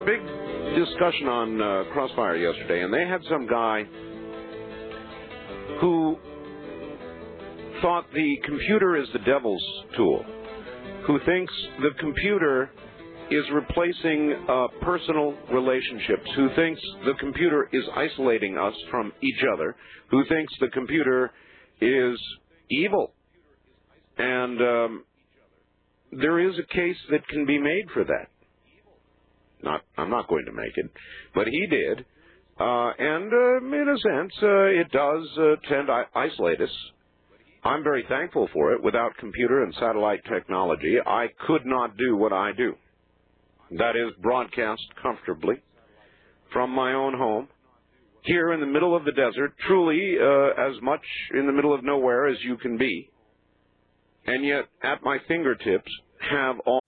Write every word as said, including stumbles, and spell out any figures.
Big discussion on uh, Crossfire yesterday, and they had some guy who thought the computer is the devil's tool, who thinks the computer is replacing uh, personal relationships, who thinks the computer is isolating us from each other, who thinks the computer is evil. And um, there is a case that can be made for that. Not, I'm not going to make it, but he did. Uh, and uh, in a sense, uh, it does uh, tend to isolate us. I'm very thankful for it. Without computer and satellite technology, I could not do what I do. That is, broadcast comfortably from my own home, here in the middle of the desert, truly uh, as much in the middle of nowhere as you can be, and yet at my fingertips have all